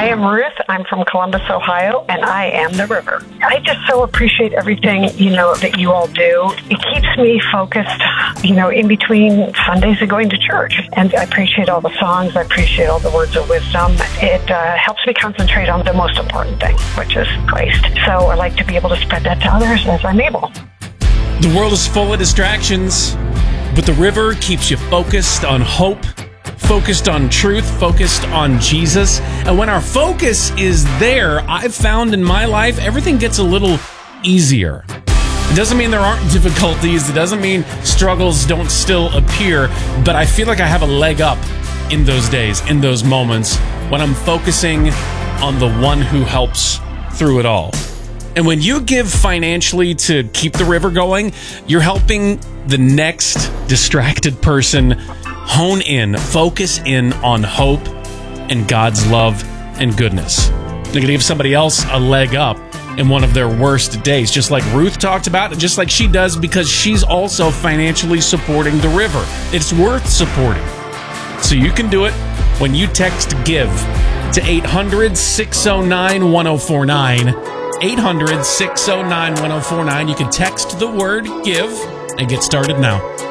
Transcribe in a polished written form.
I am Ruth. I'm from Columbus, Ohio, and I am the river. I just so appreciate everything, that you all do. It keeps me focused, in between Sundays and going to church. And I appreciate all the songs. I appreciate all the words of wisdom. It helps me concentrate on the most important thing, which is Christ. So I like to be able to spread that to others as I'm able. The world is full of distractions, but the river keeps you focused on hope, focused on truth, focused on Jesus. And when our focus is there, I've found in my life, everything gets a little easier. It doesn't mean there aren't difficulties. It doesn't mean struggles don't still appear. But I feel like I have a leg up in those days, in those moments, when I'm focusing on the one who helps through it all. And when you give financially to keep the river going, you're helping the next distracted person hone in, focus in on hope and God's love and goodness. You're going to give somebody else a leg up in one of their worst days, just like Ruth talked about, and just like she does, because she's also financially supporting the river. It's worth supporting. So you can do it when you text GIVE to 800-609-1049. 800-609-1049. You can text the word GIVE and get started now.